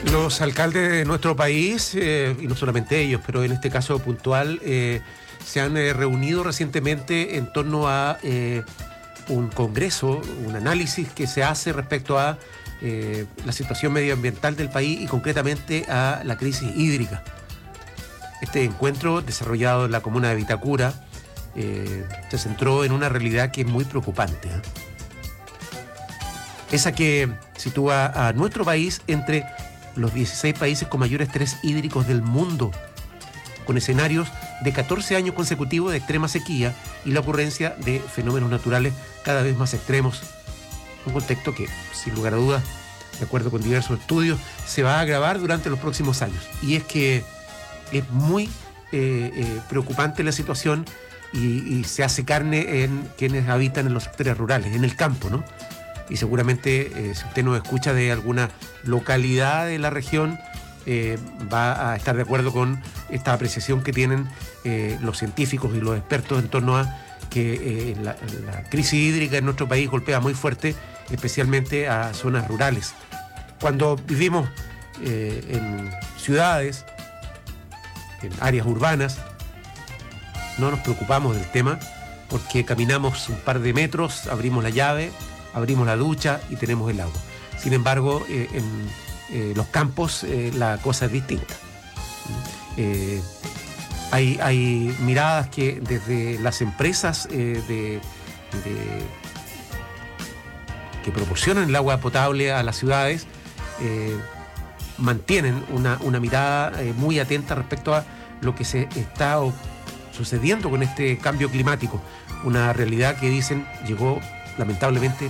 Los alcaldes de nuestro país, y no solamente ellos, pero en este caso puntual, se han reunido recientemente en torno a un congreso, un análisis que se hace respecto a la situación medioambiental del país y concretamente a la crisis hídrica. Este encuentro, desarrollado en la comuna de Vitacura, se centró en una realidad que es muy preocupante, esa que sitúa a nuestro país entre los 16 países con mayor estrés hídricos del mundo, con escenarios de 14 años consecutivos de extrema sequía y la ocurrencia de fenómenos naturales cada vez más extremos. Un contexto que, sin lugar a dudas, de acuerdo con diversos estudios, se va a agravar durante los próximos años. Y es que es muy preocupante la situación y se hace carne en quienes habitan en los sectores rurales, en el campo, ¿no? Y seguramente, si usted nos escucha de alguna localidad de la región, va a estar de acuerdo con esta apreciación que tienen los científicos y los expertos en torno a que la crisis hídrica en nuestro país golpea muy fuerte, especialmente a zonas rurales. Cuando vivimos en ciudades, en áreas urbanas, no nos preocupamos del tema porque caminamos un par de metros, abrimos la llave, abrimos la ducha y tenemos el agua. Sin embargo, en los campos la cosa es distinta. Hay miradas que desde las empresas que proporcionan el agua potable a las ciudades mantienen una mirada muy atenta respecto a lo que se está sucediendo con este cambio climático. Una realidad que dicen llegó lamentablemente